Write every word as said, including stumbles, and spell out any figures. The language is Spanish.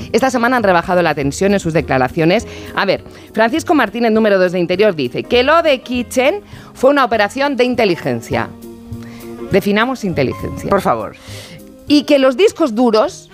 esta semana han rebajado la tensión en sus declaraciones. A ver, Francisco Martínez, número dos de Interior, dice que lo de Kitchen fue una operación de inteligencia. Definamos inteligencia. Por favor. Y que los discos duros